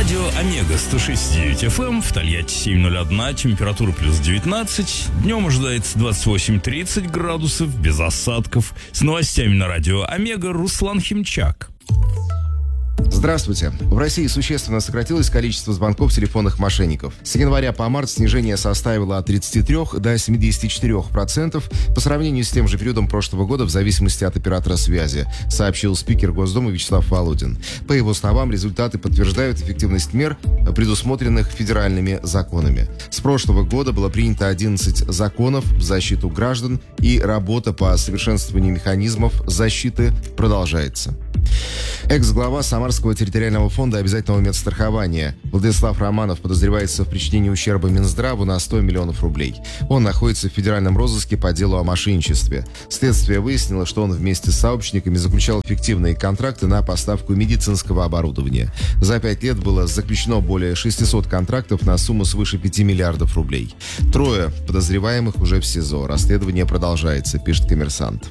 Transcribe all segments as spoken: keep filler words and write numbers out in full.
Радио Омега сто шесть и девять эф эм, в Тольятти семь ноль один, температура плюс девятнадцать. Днем ожидается двадцать восемь тридцать градусов, без осадков. С новостями на Радио Омега Руслан Химчак. Здравствуйте. В России существенно сократилось количество звонков телефонных мошенников. С января по март снижение составило от тридцати трёх до семидесяти четырёх процентов по сравнению с тем же периодом прошлого года в зависимости от оператора связи, сообщил спикер Госдумы Вячеслав Володин. По его словам, результаты подтверждают эффективность мер, предусмотренных федеральными законами. С прошлого года было принято одиннадцать законов в защиту граждан, и работа по совершенствованию механизмов защиты продолжается. Экс-глава Самарского территориального фонда обязательного медстрахования Владислав Романов подозревается в причинении ущерба Минздраву на сто миллионов рублей. Он находится в федеральном розыске по делу о мошенничестве. Следствие выяснило, что он вместе с сообщниками заключал фиктивные контракты на поставку медицинского оборудования. За пять лет было заключено более шестисот контрактов на сумму свыше пяти миллиардов рублей. Трое подозреваемых уже в СИЗО. Расследование продолжается, пишет «Коммерсант».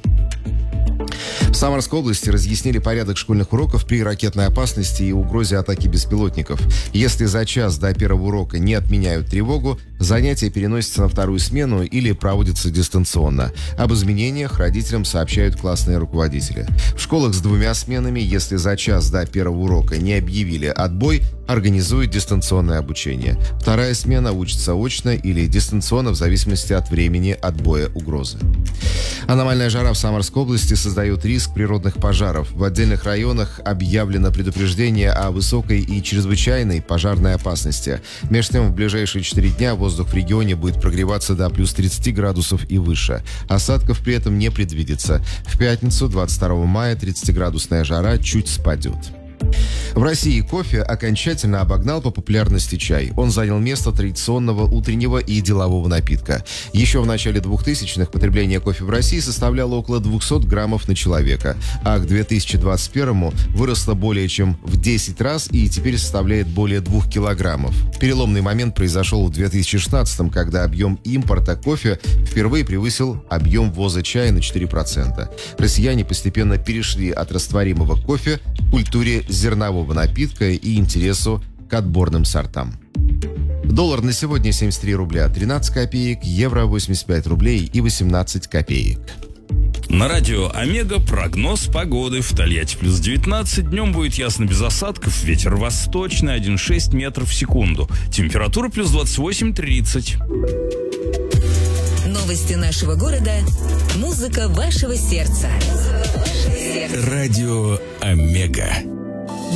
В Самарской области разъяснили порядок школьных уроков при ракетной опасности и угрозе атаки беспилотников. Если за час до первого урока не отменяют тревогу, занятия переносятся на вторую смену или проводятся дистанционно. Об изменениях родителям сообщают классные руководители. В школах с двумя сменами, если за час до первого урока не объявили отбой, организуют дистанционное обучение. Вторая смена учится очно или дистанционно в зависимости от времени отбоя угрозы. Аномальная жара в Самарской области создает риск природных пожаров. В отдельных районах объявлено предупреждение о высокой и чрезвычайной пожарной опасности. Между тем, в ближайшие четыре дня воздух в регионе будет прогреваться до плюс тридцати градусов и выше. Осадков при этом не предвидится. В пятницу, двадцать второго мая, тридцатиградусная жара чуть спадет. В России кофе окончательно обогнал по популярности чай. Он занял место традиционного утреннего и делового напитка. Еще в начале двухтысячных потребление кофе в России составляло около двухсот граммов на человека, а к две тысячи двадцать первому выросло более чем в десять раз и теперь составляет более двух килограммов. Переломный момент произошел в две тысячи шестнадцатом, когда объем импорта кофе впервые превысил объем ввоза чая на четыре процента. Россияне постепенно перешли от растворимого кофе к культуре зернового напитка и интересу к отборным сортам. Доллар на сегодня семьдесят три рубля тринадцать копеек, евро восемьдесят пять рублей и восемнадцать копеек. На радио Омега прогноз погоды. В Тольятти плюс девятнадцать, днем будет ясно без осадков, ветер восточный один и шесть метров в секунду. Температура плюс двадцать восемь тридцать. Новости нашего города, музыка вашего сердца. Радио Омега.